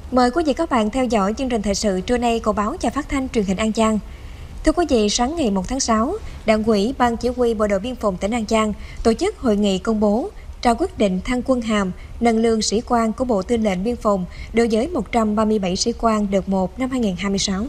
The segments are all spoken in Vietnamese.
Mời quý vị các bạn theo dõi chương trình thời sự trưa nay của báo Đài Phát thanh Truyền hình An Giang. Thưa quý vị, sáng ngày 1 tháng 6, Đảng ủy Ban Chỉ huy Bộ đội Biên phòng tỉnh An Giang tổ chức hội nghị công bố trao quyết định thăng quân hàm, nâng lương sĩ quan của Bộ Tư lệnh Biên phòng đối với 137 sĩ quan đợt 1 năm 2026.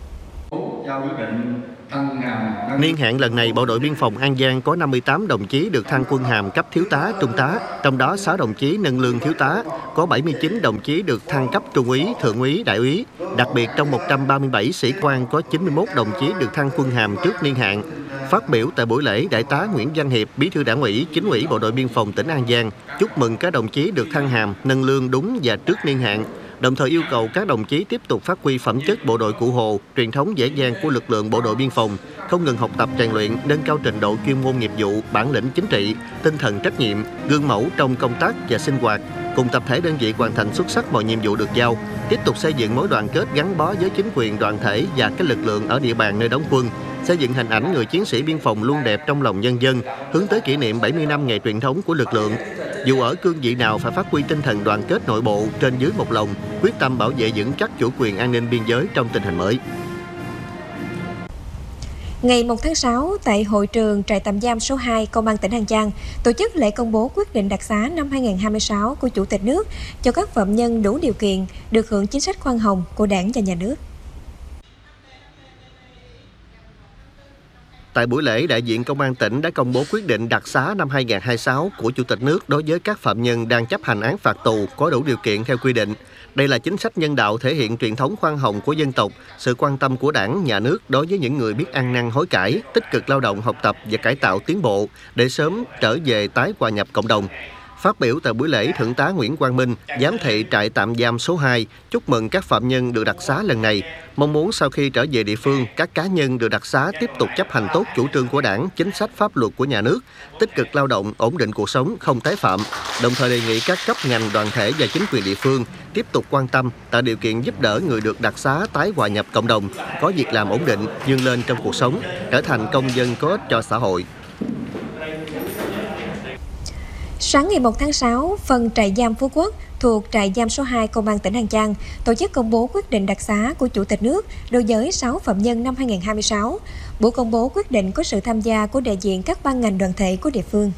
Niên hạn lần này, Bộ đội Biên phòng An Giang có 58 đồng chí được thăng quân hàm cấp thiếu tá, trung tá, trong đó 6 đồng chí nâng lương thiếu tá, có 79 đồng chí được thăng cấp trung úy, thượng úy, đại úy. Đặc biệt, trong 137 sĩ quan có 91 đồng chí được thăng quân hàm trước niên hạn. Phát biểu tại buổi lễ, Đại tá Nguyễn Văn Hiệp, Bí thư Đảng ủy, Chính ủy Bộ đội Biên phòng tỉnh An Giang chúc mừng các đồng chí được thăng hàm, nâng lương đúng và trước niên hạn. Đồng thời yêu cầu các đồng chí tiếp tục phát huy phẩm chất bộ đội Cụ Hồ, truyền thống dễ dàng của lực lượng bộ đội biên phòng, không ngừng học tập rèn luyện, nâng cao trình độ chuyên môn nghiệp vụ, bản lĩnh chính trị, tinh thần trách nhiệm, gương mẫu trong công tác và sinh hoạt, cùng tập thể đơn vị hoàn thành xuất sắc mọi nhiệm vụ được giao, tiếp tục xây dựng mối đoàn kết gắn bó với chính quyền đoàn thể và các lực lượng ở địa bàn nơi đóng quân, xây dựng hình ảnh người chiến sĩ biên phòng luôn đẹp trong lòng nhân dân, hướng tới kỷ niệm 70 năm ngày truyền thống của lực lượng. Dù ở cương vị nào phải phát huy tinh thần đoàn kết nội bộ, trên dưới một lòng, quyết tâm bảo vệ vững chắc chủ quyền an ninh biên giới trong tình hình mới. Ngày 1 tháng 6, tại hội trường trại tạm giam số 2 Công an tỉnh An Giang tổ chức lễ công bố quyết định đặc xá năm 2026 của Chủ tịch nước cho các phạm nhân đủ điều kiện được hưởng chính sách khoan hồng của Đảng và Nhà nước. Tại buổi lễ, đại diện Công an tỉnh đã công bố quyết định đặc xá năm 2026 của Chủ tịch nước đối với các phạm nhân đang chấp hành án phạt tù có đủ điều kiện theo quy định. Đây là chính sách nhân đạo thể hiện truyền thống khoan hồng của dân tộc, sự quan tâm của Đảng, Nhà nước đối với những người biết ăn năn hối cải, tích cực lao động, học tập và cải tạo tiến bộ để sớm trở về tái hòa nhập cộng đồng. Phát biểu tại buổi lễ, Thượng tá Nguyễn Quang Minh, giám thị trại tạm giam số 2, chúc mừng các phạm nhân được đặc xá lần này. Mong muốn sau khi trở về địa phương, các cá nhân được đặc xá tiếp tục chấp hành tốt chủ trương của Đảng, chính sách pháp luật của nhà nước, tích cực lao động, ổn định cuộc sống, không tái phạm. Đồng thời đề nghị các cấp ngành, đoàn thể và chính quyền địa phương tiếp tục quan tâm, tạo điều kiện giúp đỡ người được đặc xá tái hòa nhập cộng đồng, có việc làm ổn định, vươn lên trong cuộc sống, trở thành công dân có ích cho xã hội. Sáng ngày 1 tháng 6, phần trại giam Phú Quốc thuộc trại giam số 2 Công an tỉnh An Giang tổ chức công bố quyết định đặc xá của Chủ tịch nước đối với 6 phạm nhân năm 2026. Buổi công bố quyết định có sự tham gia của đại diện các ban ngành đoàn thể của địa phương.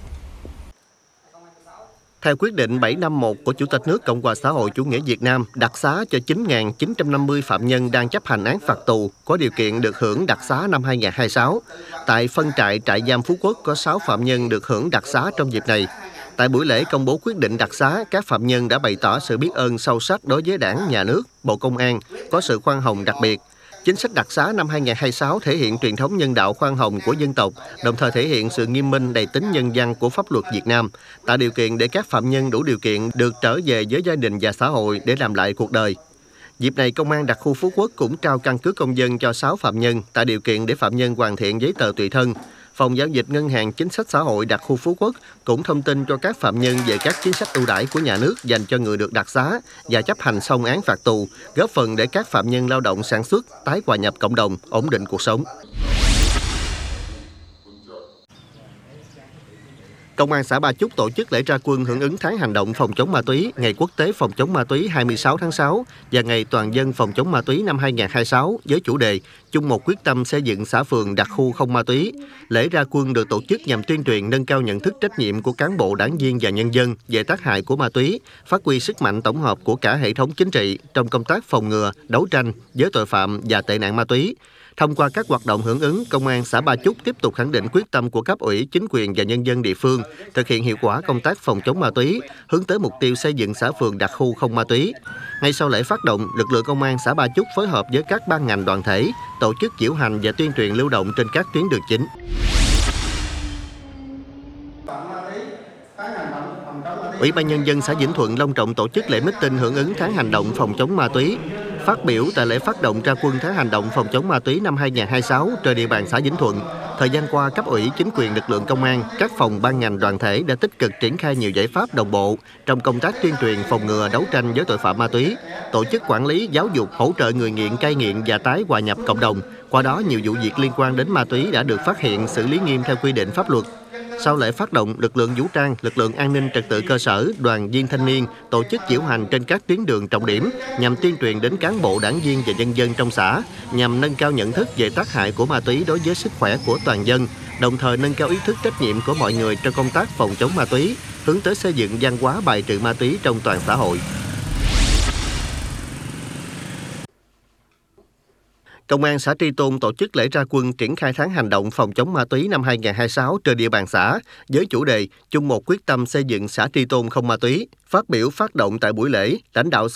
Theo quyết định 751 của Chủ tịch nước Cộng hòa xã hội chủ nghĩa Việt Nam, đặc xá cho 9.950 phạm nhân đang chấp hành án phạt tù có điều kiện được hưởng đặc xá năm 2026. Tại phân trại trại giam Phú Quốc có 6 phạm nhân được hưởng đặc xá trong dịp này. Tại buổi lễ công bố quyết định đặc xá, các phạm nhân đã bày tỏ sự biết ơn sâu sắc đối với Đảng, Nhà nước, Bộ Công an, có sự khoan hồng đặc biệt. Chính sách đặc xá năm 2026 thể hiện truyền thống nhân đạo khoan hồng của dân tộc, đồng thời thể hiện sự nghiêm minh đầy tính nhân văn của pháp luật Việt Nam, tạo điều kiện để các phạm nhân đủ điều kiện được trở về với gia đình và xã hội để làm lại cuộc đời. Dịp này, Công an đặc khu Phú Quốc cũng trao căn cước công dân cho 6 phạm nhân, tạo điều kiện để phạm nhân hoàn thiện giấy tờ tùy thân. Phòng giao dịch Ngân hàng Chính sách Xã hội đặc khu Phú Quốc cũng thông tin cho các phạm nhân về các chính sách ưu đãi của nhà nước dành cho người được đặc xá và chấp hành xong án phạt tù, góp phần để các phạm nhân lao động sản xuất, tái hòa nhập cộng đồng, ổn định cuộc sống. Công an xã Ba Chúc tổ chức lễ ra quân hưởng ứng tháng hành động phòng chống ma túy, Ngày Quốc tế phòng chống ma túy 26 tháng 6 và Ngày Toàn dân phòng chống ma túy năm 2026 với chủ đề chung một quyết tâm xây dựng xã phường đặc khu không ma túy. Lễ ra quân được tổ chức nhằm tuyên truyền nâng cao nhận thức trách nhiệm của cán bộ, đảng viên và nhân dân về tác hại của ma túy, phát huy sức mạnh tổng hợp của cả hệ thống chính trị trong công tác phòng ngừa, đấu tranh với tội phạm và tệ nạn ma túy. Thông qua các hoạt động hưởng ứng, Công an xã Ba Chúc tiếp tục khẳng định quyết tâm của cấp ủy, chính quyền và nhân dân địa phương thực hiện hiệu quả công tác phòng chống ma túy, hướng tới mục tiêu xây dựng xã phường đặc khu không ma túy. Ngay sau lễ phát động, lực lượng Công an xã Ba Chúc phối hợp với các ban ngành đoàn thể tổ chức diễu hành và tuyên truyền lưu động trên các tuyến đường chính. Ủy ban Nhân dân xã Vĩnh Thuận long trọng tổ chức lễ meeting hưởng ứng tháng hành động phòng chống ma túy. Phát biểu tại lễ phát động ra quân tháng hành động phòng chống ma túy năm 2026 trên địa bàn xã Vĩnh Thuận, thời gian qua, cấp ủy, chính quyền, lực lượng công an, các phòng ban ngành đoàn thể đã tích cực triển khai nhiều giải pháp đồng bộ trong công tác tuyên truyền phòng ngừa, đấu tranh với tội phạm ma túy, tổ chức quản lý, giáo dục, hỗ trợ người nghiện, cai nghiện và tái hòa nhập cộng đồng. Qua đó, nhiều vụ việc liên quan đến ma túy đã được phát hiện, xử lý nghiêm theo quy định pháp luật. Sau lễ phát động, lực lượng vũ trang, lực lượng an ninh trật tự cơ sở, đoàn viên thanh niên tổ chức diễu hành trên các tuyến đường trọng điểm nhằm tuyên truyền đến cán bộ, đảng viên và nhân dân trong xã, nhằm nâng cao nhận thức về tác hại của ma túy đối với sức khỏe của toàn dân, đồng thời nâng cao ý thức trách nhiệm của mọi người trong công tác phòng chống ma túy, hướng tới xây dựng văn hóa bài trừ ma túy trong toàn xã hội. Công an xã Tri Tôn tổ chức lễ ra quân triển khai tháng hành động phòng chống ma túy năm 2026 trên địa bàn xã với chủ đề chung một quyết tâm xây dựng xã Tri Tôn không ma túy. Phát biểu phát động tại buổi lễ, lãnh đạo